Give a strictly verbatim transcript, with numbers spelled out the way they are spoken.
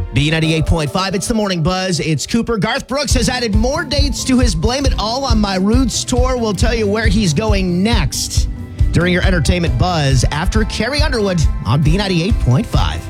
B ninety-eight point five, it's the Morning Buzz. It's Cooper. Garth Brooks has added more dates to his Blame It All on My Roots tour. We'll tell you where he's going next during your entertainment buzz after Carrie Underwood on B ninety-eight point five.